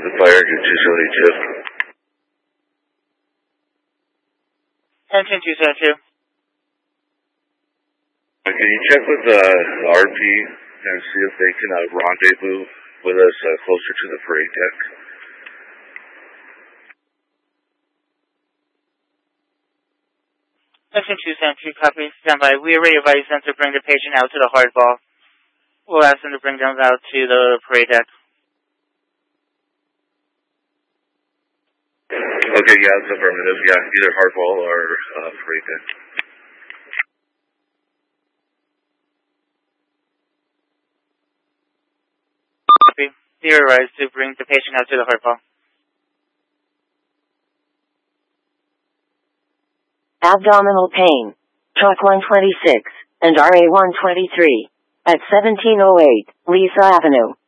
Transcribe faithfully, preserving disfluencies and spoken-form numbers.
the fire to two seventy-two. Attention two seventy-two. Uh, can you check with uh, the R P and see if they can uh, rendezvous with us uh, closer to the parade deck? Attention two seventy-two, copy, stand by. We already advised them to bring the patient out to the hardball. We'll ask them to bring them out to the parade deck. Okay, yeah, it's affirmative. Yeah, either hardball or uh, parade deck. Copy. You're advised to bring the patient out to the hardball. Abdominal pain. Truck one twenty-six and R A one twenty-three at seventeen oh eight Lisa Avenue.